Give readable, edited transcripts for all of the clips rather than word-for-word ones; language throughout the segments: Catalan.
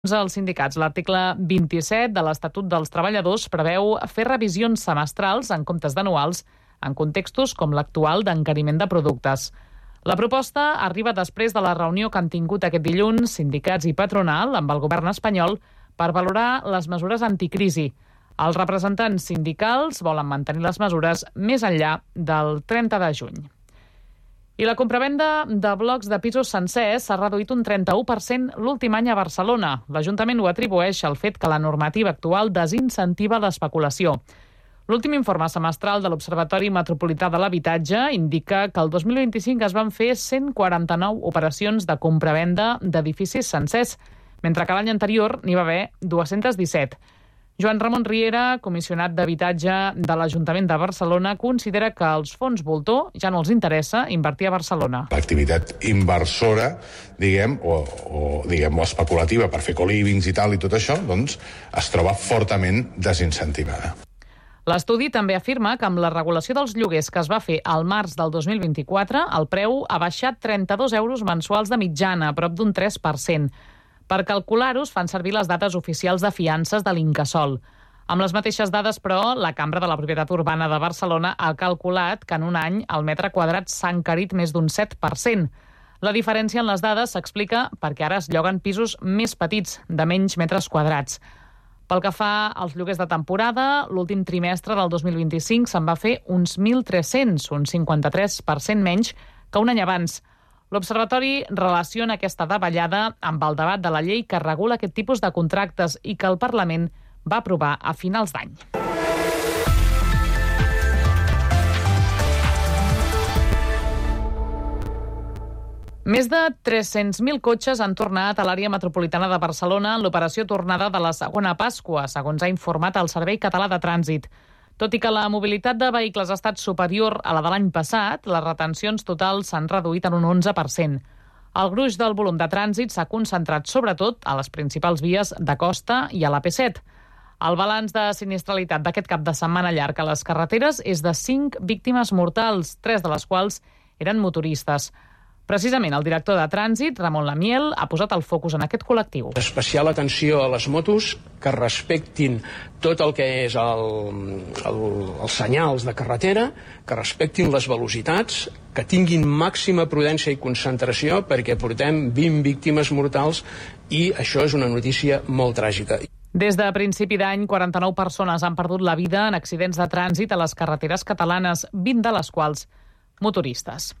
als sindicats. L'article 27 de l'Estatut dels Treballadors preveu fer revisions semestrals en comptes d'anuals en contextos com l'actual d'encariment de productes. La proposta arriba després de la reunió que han tingut aquest dilluns sindicats i patronal amb el govern espanyol per valorar les mesures anticrisi. Els representants sindicals volen mantenir les mesures més enllà del 30 de juny. I la compravenda de blocs de pisos sencers s'ha reduït un 31% l'últim any a Barcelona. L'Ajuntament ho atribueix al fet que la normativa actual desincentiva l'especulació. L'últim informe semestral de l'Observatori Metropolità de l'Habitatge indica que el 2025 es van fer 149 operacions de compravenda d'edificis sencers, mentre que l'any anterior n'hi va haver 217. Joan Ramon Riera, comissionat d'habitatge de l'Ajuntament de Barcelona, considera que als fons voltor ja no els interessa invertir a Barcelona. L'activitat inversora, o especulativa per fer co-livings i tal i tot això, doncs es troba fortament desincentivada. L'estudi també afirma que amb la regulació dels lloguers que es va fer al març del 2024, el preu ha baixat 32 euros mensuals de mitjana, a prop d'un 3%. Per calcular-ho, es fan servir les dades oficials de fiances de l'Incasòl. Amb les mateixes dades, però, la Cambra de la Propietat Urbana de Barcelona ha calculat que en un any el metre quadrat s'ha encarit més d'un 7%. La diferència en les dades s'explica perquè ara es lloguen pisos més petits, de menys metres quadrats. Pel que fa als lloguers de temporada, l'últim trimestre del 2025 se'n va fer uns 1.300, un 53% menys que un any abans. L'Observatori relaciona aquesta davallada amb el debat de la llei que regula aquest tipus de contractes i que el Parlament va aprovar a finals d'any. Més de 300.000 cotxes han tornat a l'àrea metropolitana de Barcelona en l'operació tornada de la segona Pasqua, segons ha informat el Servei Català de Trànsit. Tot i que la mobilitat de vehicles ha estat superior a la de l'any passat, les retencions totals s'han reduït en un 11%. El gruix del volum de trànsit s'ha concentrat sobretot a les principals vies de costa i a l'AP7. El balanç de sinistralitat d'aquest cap de setmana llarg a les carreteres és de 5 víctimes mortals, 3 de les quals eren motoristes. Precisament el director de Trànsit, Ramon Lamiel, ha posat el focus en aquest col·lectiu. Especial atenció a les motos que respectin tot el que és els senyals de carretera, que respectin les velocitats, que tinguin màxima prudència i concentració perquè portem 20 víctimes mortals i això és una notícia molt tràgica. Des de principi d'any, 49 persones han perdut la vida en accidents de trànsit a les carreteres catalanes, 20 de les quals motoristes.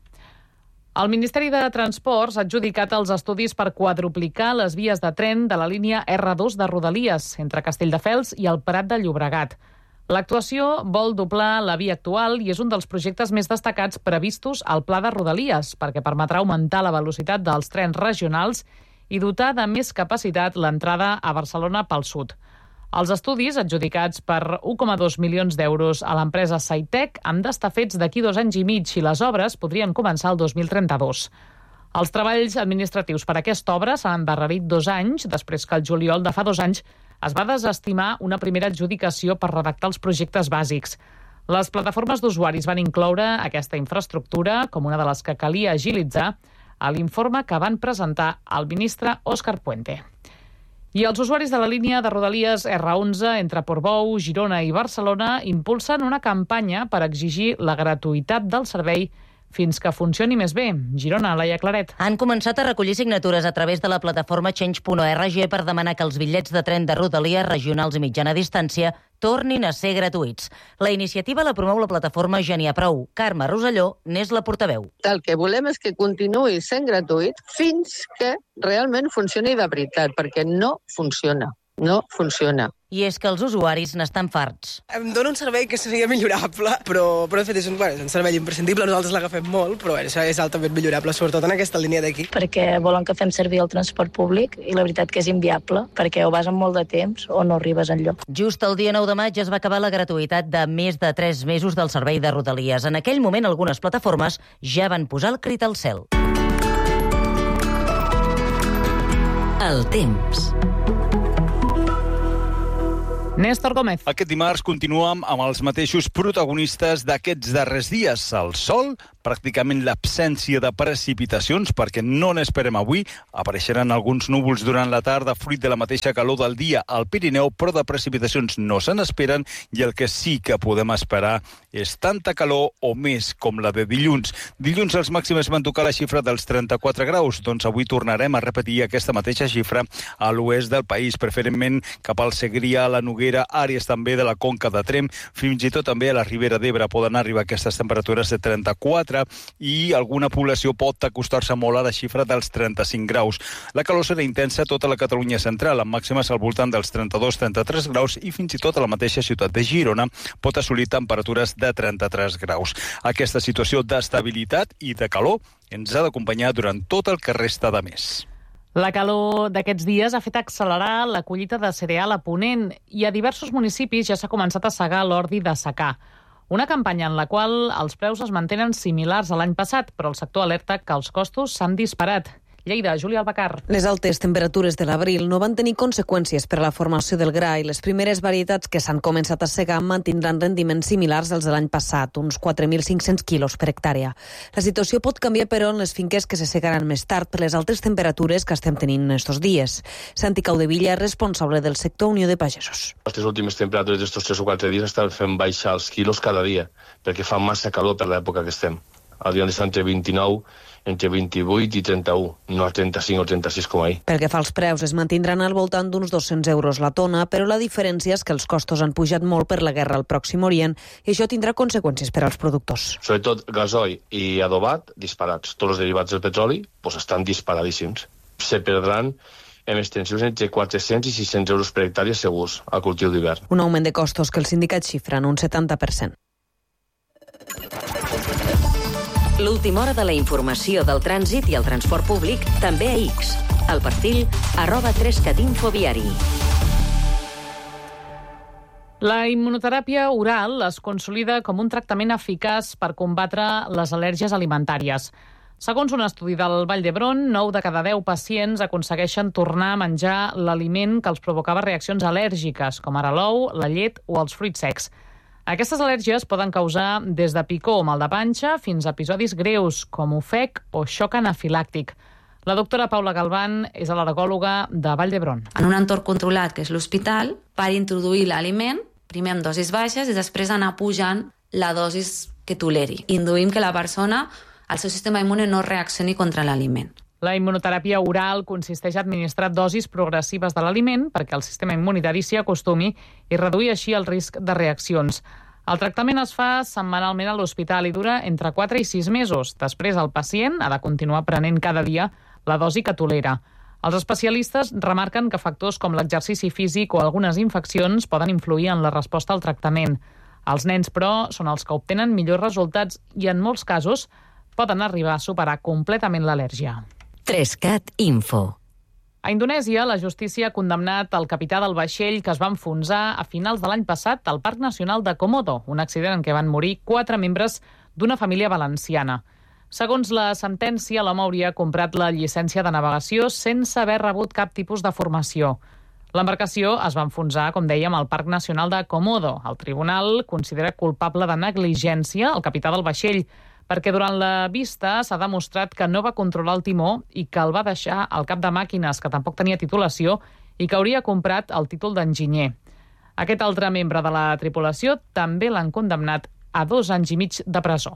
El Ministeri de Transports ha adjudicat els estudis per quadruplicar les vies de tren de la línia R2 de Rodalies, entre Castelldefels i el Prat de Llobregat. L'actuació vol doblar la via actual i és un dels projectes més destacats previstos al Pla de Rodalies, perquè permetrà augmentar la velocitat dels trens regionals i dotar de més capacitat l'entrada a Barcelona pel sud. Els estudis, adjudicats per 1,2 milions d'euros a l'empresa Saitec, han d'estar fets d'aquí 2 anys i mig i les obres podrien començar el 2032. Els treballs administratius per a aquesta obra s'han endarrerit 2 anys, després que el juliol de fa 2 anys es va desestimar una primera adjudicació per redactar els projectes bàsics. Les plataformes d'usuaris van incloure aquesta infraestructura com una de les que calia agilitzar a l'informe que van presentar al ministre Òscar Puente. I els usuaris de la línia de Rodalies R11 entre Portbou, Girona i Barcelona impulsen una campanya per exigir la gratuïtat del servei fins que funcioni més bé. Girona, Laia Claret. Han començat a recollir signatures a través de la plataforma Change.org per demanar que els bitllets de tren de Rodalies regionals i mitjana distància tornin a ser gratuïts. La iniciativa la promou la plataforma Ja n'hi ha prou. Carme Rosselló n'és la portaveu. El que volem és que continuï sent gratuït fins que realment funcioni de veritat, perquè no funciona. No funciona. I és que els usuaris n'estan farts. Em dona un servei que seria millorable, però de fet és un servei imprescindible, nosaltres l'agafem molt, però això és altament millorable, sobretot en aquesta línia d'aquí. Perquè volen que fem servir el transport públic i la veritat que és inviable, perquè o vas amb molt de temps o no arribes enlloc. Just el dia 9 de maig es va acabar la gratuïtat de més de 3 mesos del servei de Rodalies. En aquell moment algunes plataformes ja van posar el crit al cel. El temps. Néstor Gómez. Aquest dimarts continuem amb els mateixos protagonistes d'aquests darrers dies. El sol pràcticament l'absència de precipitacions, perquè no n'esperem avui. Apareixeran alguns núvols durant la tarda, fruit de la mateixa calor del dia al Pirineu, però de precipitacions no se n'esperen, i el que sí que podem esperar és tanta calor o més com la de dilluns. Dilluns els màxims van tocar la xifra dels 34 graus, doncs avui tornarem a repetir aquesta mateixa xifra a l'oest del país, preferentment cap al Segrià, la Noguera, àrees també de la Conca de Tremp, fins i tot també a la Ribera d'Ebre poden arribar aquestes temperatures de 34 i alguna població pot acostar-se molt a la xifra dels 35 graus. La calor serà intensa a tota la Catalunya central, amb màximes al voltant dels 32-33 graus i fins i tot a la mateixa ciutat de Girona pot assolir temperatures de 33 graus. Aquesta situació d'estabilitat i de calor ens ha d'acompanyar durant tot el que resta de mes. La calor d'aquests dies ha fet accelerar la collita de cereal a Ponent i a diversos municipis ja s'ha començat a segar l'ordi de secà. Una campanya en la qual els preus es mantenen similars a l'any passat, però el sector alerta que els costos s'han disparat. Lleida, Júlia Albacar. Les altes temperatures de l'abril no van tenir conseqüències per a la formació del gra i les primeres varietats que s'han començat a segar mantindran rendiments similars als de l'any passat, uns 4.500 quilos per hectàrea. La situació pot canviar, però, en les finques que se segaran més tard per les altes temperatures que estem tenint estos dies. Santi Caudevilla, responsable del sector Unió de Pagesos. Les últimes temperatures d'estos 3 o 4 dies estan fent baixar els quilos cada dia, perquè fa massa calor per l'època que estem. El dia d'estar entre 29, entre 28 i 31, no a 35 o 36 com ahir. Pel que fa als preus, es mantindran al voltant d'uns 200 euros la tona, però la diferència és que els costos han pujat molt per la guerra al Pròxim Orient i això tindrà conseqüències per als productors. Sobretot gasoil i adobat, disparats. Tots els derivats del petroli estan disparadíssims. Se perdran en extensions entre 400 i 600 euros per hectàrea segurs al cultiu d'hivern. Un augment de costos que el sindicat xifra en un 70%. L'última hora de la informació del trànsit i el transport públic també a X. El perfil @3catinfoviari. La immunoteràpia oral es consolida com un tractament eficaç per combatre les al·lèrgies alimentàries. Segons un estudi del Vall d'Hebron, 9 de cada 10 pacients aconsegueixen tornar a menjar l'aliment que els provocava reaccions al·lèrgiques, com ara l'ou, la llet o els fruits secs. Aquestes al·lèrgies poden causar des de picor o mal de panxa fins a episodis greus, com ofec o xoc anafilàctic. La doctora Paula Galván és al·lergòloga de Vall d'Hebron. En un entorn controlat, que és l'hospital, per introduir l'aliment, primer amb dosis baixes i després anar pujant la dosis que toleri. Induïm que la persona, el seu sistema immune, no reaccioni contra l'aliment. La immunoteràpia oral consisteix a administrar dosis progressives de l'aliment perquè el sistema immunitari s'hi acostumi i reduir així el risc de reaccions. El tractament es fa setmanalment a l'hospital i dura entre 4 i 6 mesos. Després el pacient ha de continuar prenent cada dia la dosi que tolera. Els especialistes remarquen que factors com l'exercici físic o algunes infeccions poden influir en la resposta al tractament. Els nens, però, són els que obtenen millors resultats i en molts casos poden arribar a superar completament l'al·lèrgia. 3Cat Info. A Indonèsia, la justícia ha condemnat el capità del vaixell que es va enfonsar a finals de l'any passat al Parc Nacional de Komodo, un accident en què van morir 4 membres d'una família valenciana. Segons la sentència, l'home hauria comprat la llicència de navegació sense haver rebut cap tipus de formació. L'embarcació es va enfonsar, com dèiem, al Parc Nacional de Komodo. El tribunal considera culpable de negligència el capità del vaixell, perquè durant la vista s'ha demostrat que no va controlar el timó i que el va deixar al cap de màquines, que tampoc tenia titulació, i que hauria comprat el títol d'enginyer. Aquest altre membre de la tripulació també l'han condemnat a 2 anys i mig de presó.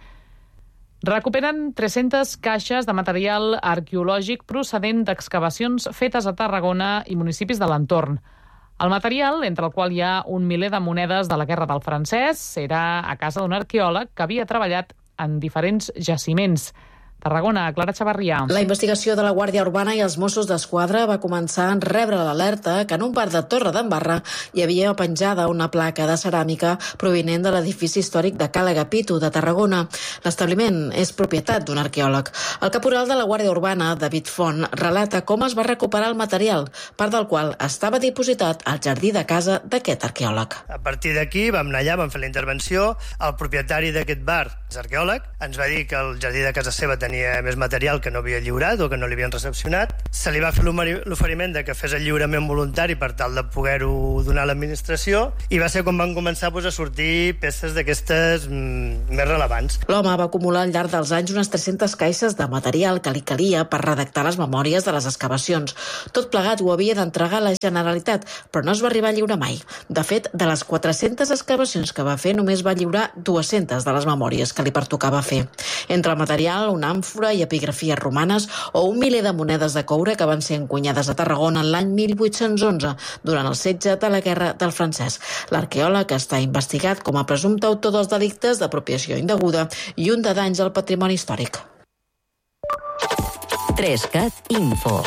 Recuperen 300 caixes de material arqueològic procedent d'excavacions fetes a Tarragona i municipis de l'entorn. El material, entre el qual hi ha un miler de monedes de la Guerra del Francès, era a casa d'un arqueòleg que havia treballat en diferents jaciments. Tarragona, Clara Chavarria. La investigació de la Guàrdia Urbana i els Mossos d'Esquadra va començar en rebre l'alerta que en un parc de Torredembarra hi havia penjada una placa de ceràmica provinent de l'edifici històric de Cala Agapito, de Tarragona. L'establiment és propietat d'un arqueòleg. El caporal de la Guàrdia Urbana, David Font, relata com es va recuperar el material, part del qual estava dipositat al jardí de casa d'aquest arqueòleg. A partir d'aquí vam anar allà, vam fer la intervenció. El propietari d'aquest bar, l'arqueòleg, ens va dir que el jardí de casa seva tenia tenia més material que no havia lliurat o que no li havien recepcionat. Se li va fer l'oferiment de que fes el lliurament voluntari per tal de poder-ho donar a l'administració, i va ser quan van començar a sortir peces d'aquestes més relevants. L'home va acumular al llarg dels anys unes 300 caixes de material que li calia per redactar les memòries de les excavacions. Tot plegat ho havia d'entregar a la Generalitat, però no es va arribar a lliurar mai. De fet, de les 400 excavacions que va fer, només va lliurar 200 de les memòries que li pertocava fer. Entre el material, una àmfora i epigrafies romanes o un miler de monedes de coure que van ser encunyades a Tarragona en l'any 1811, durant el setge de la Guerra del Francès. L'arqueòleg està investigat com a presumpte autor dels delictes d'apropiació indeguda i un de danys al patrimoni històric. 3CAT Info.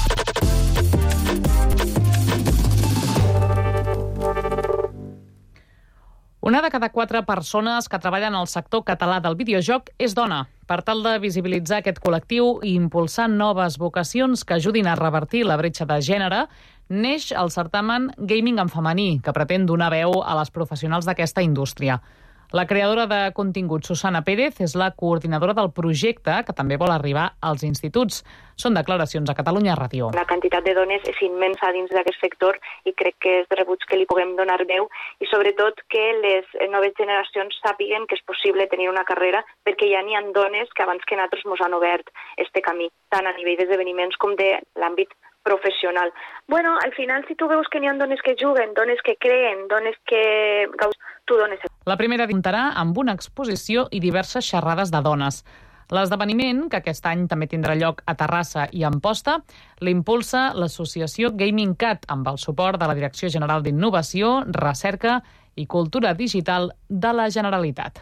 Una de cada 4 persones que treballen al sector català del videojoc és dona. Per tal de visibilitzar aquest col·lectiu i impulsar noves vocacions que ajudin a revertir la bretxa de gènere, neix el certamen Gaming en femení, que pretén donar veu a les professionals d'aquesta indústria. La creadora de contingut, Susana Pérez, és la coordinadora del projecte, que també vol arribar als instituts. Són declaracions a Catalunya Ràdio. La quantitat de dones és immensa dins d'aquest sector i crec que és de rebuig que li puguem donar veu i sobretot que les noves generacions sàpiguen que és possible tenir una carrera, perquè ja n'hi ha dones que abans que nosaltres ens han obert este camí, tant a nivell d'esdeveniments com de l'àmbit professional. Bueno, al final, si tu veus que n'hi ha dones que juguen, dones que creen, dones que... tu dones... La primera comptarà amb una exposició i diverses xerrades de dones. L'esdeveniment, que aquest any també tindrà lloc a Terrassa i a Amposta, l'impulsa l'associació Gaming Cat, amb el suport de la Direcció General d'Innovació, Recerca i Cultura Digital de la Generalitat.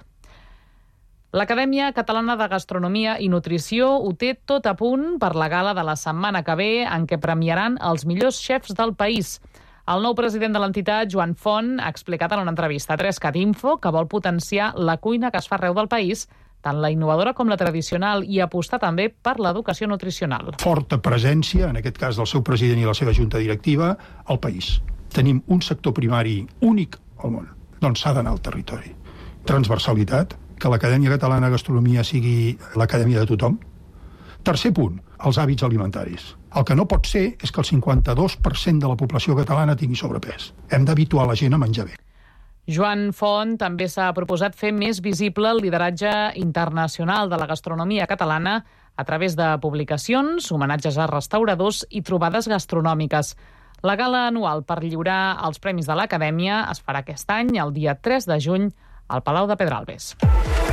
L'Acadèmia Catalana de Gastronomia i Nutrició ho té tot a punt per la gala de la setmana que ve, en què premiaran els millors xefs del país. El nou president de l'entitat, Joan Font, ha explicat en una entrevista a 3CAT Info que vol potenciar la cuina que es fa arreu del país, tant la innovadora com la tradicional, i apostar també per l'educació nutricional. Forta presència, en aquest cas del seu president i la seva junta directiva, al país. Tenim un sector primari únic al món, doncs s'ha d'anar al territori. Transversalitat, que l'Acadèmia Catalana de Gastronomia sigui l'acadèmia de tothom. Tercer punt, els hàbits alimentaris. El que no pot ser és que el 52% de la població catalana tingui sobrepès. Hem d'habituar la gent a menjar bé. Joan Font també s'ha proposat fer més visible el lideratge internacional de la gastronomia catalana a través de publicacions, homenatges a restauradors i trobades gastronòmiques. La gala anual per lliurar els premis de l'Acadèmia es farà aquest any, el dia 3 de juny, al Palau de Pedralbes.